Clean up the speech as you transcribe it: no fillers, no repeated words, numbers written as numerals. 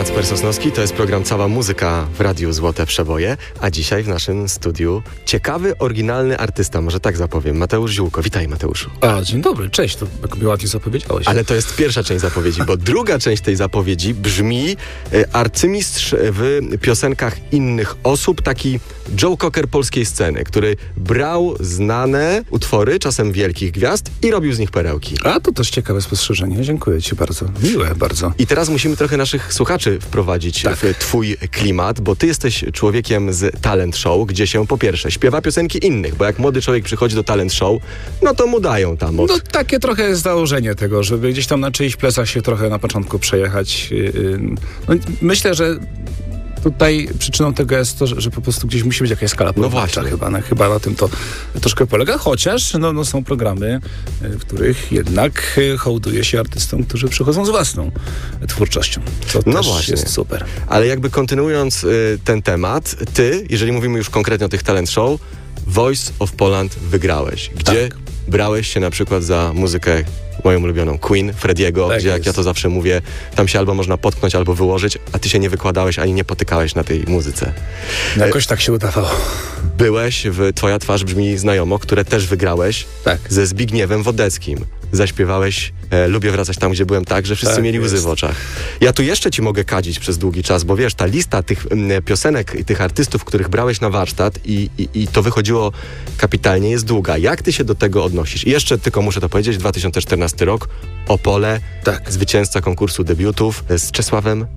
Kacper Sosnowski, to jest program Cała Muzyka w Radiu Złote Przeboje, a dzisiaj w naszym studiu ciekawy, oryginalny artysta, może tak zapowiem, Mateusz Ziółko. Witaj, Mateuszu. Dzień dobry, cześć, to jak mi ładnie zapowiedziałeś. Ale to jest pierwsza część zapowiedzi, bo druga część tej zapowiedzi brzmi arcymistrz w piosenkach innych osób, taki Joe Cocker polskiej sceny, który brał znane utwory, czasem wielkich gwiazd i robił z nich perełki. To też ciekawe spostrzeżenie, dziękuję ci bardzo, miłe bardzo. I teraz musimy trochę naszych słuchaczy wprowadzić w twój klimat, bo ty jesteś człowiekiem z talent show, gdzie się po pierwsze śpiewa piosenki innych, bo jak młody człowiek przychodzi do talent show, no to mu dają tam takie trochę jest założenie tego, żeby gdzieś tam na czyichś plecach się trochę na początku przejechać. Myślę, że tutaj przyczyną tego jest to, że po prostu gdzieś musi być jakaś skala porównawcza. Chyba na tym to troszkę polega, chociaż są programy, w których jednak hołduje się artystom, którzy przychodzą z własną twórczością. To też właśnie. Jest super. Ale jakby kontynuując ten temat, ty, jeżeli mówimy już konkretnie o tych talent show, Voice of Poland wygrałeś, gdzie brałeś się na przykład za muzykę moją ulubioną Queen, Frediego, gdzie jak ja to zawsze mówię, tam się albo można potknąć, albo wyłożyć, a ty się nie wykładałeś, ani nie potykałeś na tej muzyce. Jakoś tak się udawało. Byłeś w Twoja twarz brzmi znajomo, które też wygrałeś ze Zbigniewem Wodeckim. Zaśpiewałeś Lubię wracać tam, gdzie byłem, tak, że wszyscy mieli łzy w oczach. Ja tu jeszcze ci mogę kadzić przez długi czas, bo wiesz, ta lista tych piosenek i tych artystów, których brałeś na warsztat i to wychodziło kapitalnie, jest długa. Jak ty się do tego odnosisz? I jeszcze tylko muszę to powiedzieć, 2014 rok, Opole, zwycięzca konkursu debiutów z Czesławem